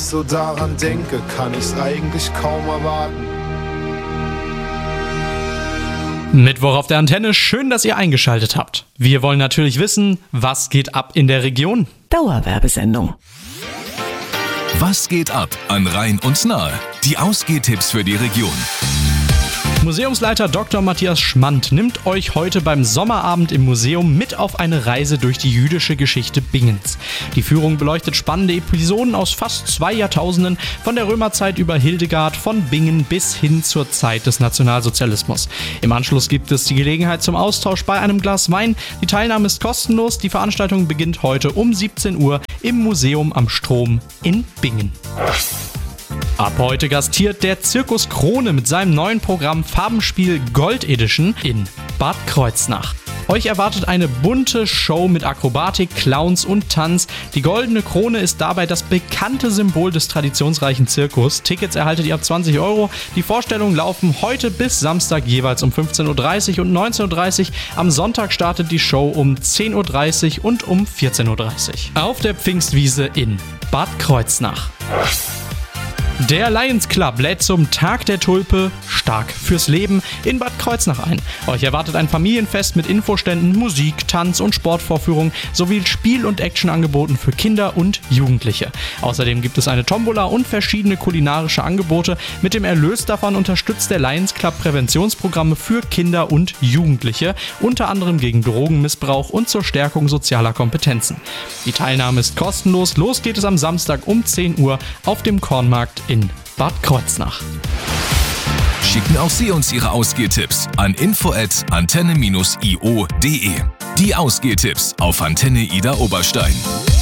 so daran denke, kann ich's eigentlich kaum erwarten. Mittwoch auf der Antenne, schön, dass ihr eingeschaltet habt. Wir wollen natürlich wissen, was geht ab in der Region? Dauerwerbesendung. Was geht ab an Rhein und Nahe? Die Ausgehtipps für die Region. Museumsleiter Dr. Matthias Schmand nimmt euch heute beim Sommerabend im Museum mit auf eine Reise durch die jüdische Geschichte Bingens. Die Führung beleuchtet spannende Episoden aus fast 2 Jahrtausenden, von der Römerzeit über Hildegard, von Bingen bis hin zur Zeit des Nationalsozialismus. Im Anschluss gibt es die Gelegenheit zum Austausch bei einem Glas Wein. Die Teilnahme ist kostenlos. Die Veranstaltung beginnt heute um 17 Uhr im Museum am Strom in Bingen. Ab heute gastiert der Zirkus Krone mit seinem neuen Programm Farbenspiel Gold Edition in Bad Kreuznach. Euch erwartet eine bunte Show mit Akrobatik, Clowns und Tanz. Die Goldene Krone ist dabei das bekannte Symbol des traditionsreichen Zirkus. Tickets erhaltet ihr ab 20 €. Die Vorstellungen laufen heute bis Samstag jeweils um 15:30 Uhr und 19:30 Uhr. Am Sonntag startet die Show um 10:30 Uhr und um 14:30 Uhr. Auf der Pfingstwiese in Bad Kreuznach. Der Lions Club lädt zum Tag der Tulpe stark fürs Leben in Bad Kreuznach ein. Euch erwartet ein Familienfest mit Infoständen, Musik, Tanz und Sportvorführungen sowie Spiel- und Actionangeboten für Kinder und Jugendliche. Außerdem gibt es eine Tombola und verschiedene kulinarische Angebote. Mit dem Erlös davon unterstützt der Lions Club Präventionsprogramme für Kinder und Jugendliche, unter anderem gegen Drogenmissbrauch und zur Stärkung sozialer Kompetenzen. Die Teilnahme ist kostenlos. Los geht es am Samstag um 10 Uhr auf dem Kornmarkt in Bad Kreuznach. Schicken auch Sie uns Ihre Ausgehtipps an info@antenne-io.de. Die Ausgehtipps auf Antenne Ida Oberstein.